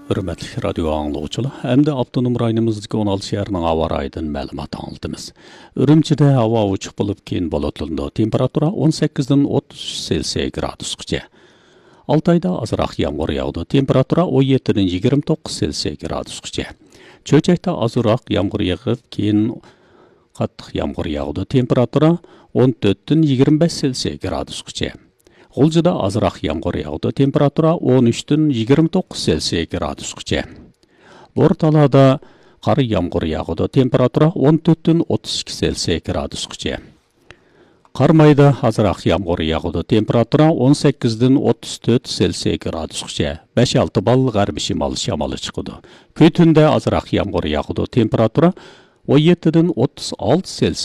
Hürmetli radyo anlıqçılar, hem de Abdunum rayonumuzdaki 16 şəhərinin hava rayından məlumat anladınız. Ürümçidə hava uçuq bulub keyin bulutlundo, temperatura 18-dən 30 Selsiya gradusqacha. Altayda azıraq yağmur yağdı, temperatura 17-dən 29 Selsiya gradusqacha. Çöçəkdə azıraq yağmur yağıb, keyin qattiq yağmur yağdı, temperatura 14-dən 25 Selsiya gradusqacha. G'uljida azroq yomg'ir yog'di, temperatura 13 29 Selsiya gradusgacha. Bo'rtalada qor yomg'ir yog'di, temperatura 14 32 Selsiya gradusgacha. Qarmayda azroq yomg'ir yog'di, temperatura 18 34 Selsiya gradusgacha. 5-6 ball g'arbiy shimol shamoli chiqdi. Ko'tunda azroq yomg'ir yog'di, temperatura 17 36 Selsiya